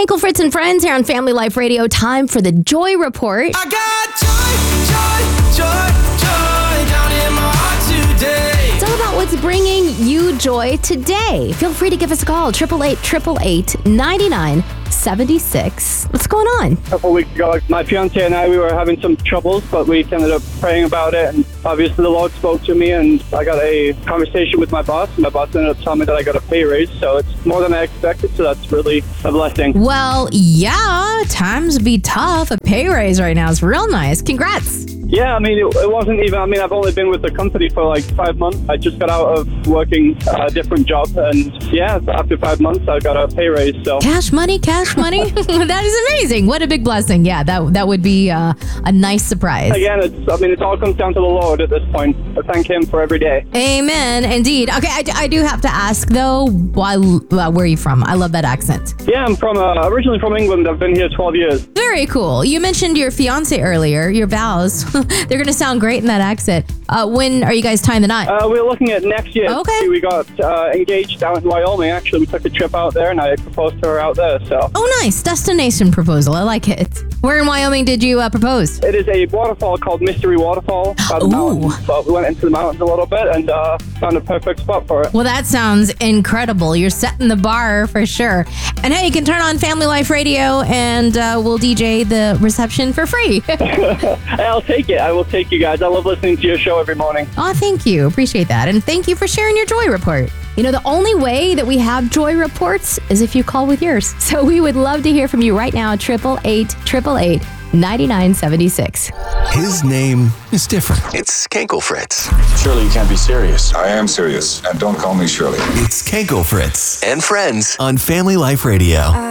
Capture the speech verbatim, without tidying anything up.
Skankle, Fritz, and Friends here on Family Life Radio. Time for the Joy Report. I got joy, joy, joy, joy down in my heart today. It's all about what's bringing you joy today. Feel free to give us a call, eight eight eight, eight eight eight, nine nine seven six. What's going on? A couple of weeks ago, my fiance and I, we were having some troubles, but we ended up praying about it, and obviously the Lord spoke to me, and I got a conversation with my boss, and my boss ended up telling me that I got a pay raise, so it's more than I expected, so that's really a blessing. Well, yeah, times be tough. A pay raise right now is real nice. Congrats. Yeah, I mean, it, it wasn't even, I mean, I've only been with the company for like five months. I just got out of working a different job, and yeah, after five months, I got a pay raise, so. Cash money, cash money. That is amazing. What a big blessing. Yeah, that that would be uh, a nice surprise. Again, it's, I mean, it all comes down to the Lord at this point. I thank Him for every day. Amen. Indeed. Okay, I, I do have to ask, though, why, uh, where are you from? I love that accent. Yeah, I'm from, uh, originally from England. I've been here twelve years. Very cool. You mentioned your fiance earlier, your vows. They're going to sound great in that accent. Uh, when are you guys tying the knot? Uh, we're looking at next year. Okay. We got uh, engaged down in Wyoming. Actually, we took a trip out there, and I proposed to her out there. So. Oh, nice. Destination proposal. I like it. Where in Wyoming did you uh, propose? It is a waterfall called Mystery Waterfall by the Ooh. mountains. But we went into the mountains a little bit and uh, found a perfect spot for it. Well, that sounds incredible. You're setting the bar for sure. And hey, you can turn on Family Life Radio and uh, we'll D J the reception for free. I'll take it. I will take you guys. I love listening to your show every morning. Oh, thank you. Appreciate that. And thank you for sharing your joy report. You know, the only way that we have joy reports is if you call with yours. So we would love to hear from you right now, eight eight eight, eight eight eight, nine nine seven six. His name is different. It's Skankle Fritz. Surely you can't be serious. I am serious, and don't call me Shirley. It's Skankle Fritz and Friends on Family Life Radio.